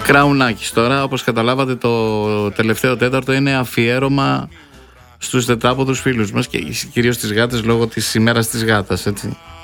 Κραουνάκης. Τώρα, όπως καταλάβατε, το τελευταίο τέταρτο είναι αφιέρωμα στους τετράποδους φίλους μας και κυρίως τις γάτες λόγω της ημέρας της γάτας, έτσι.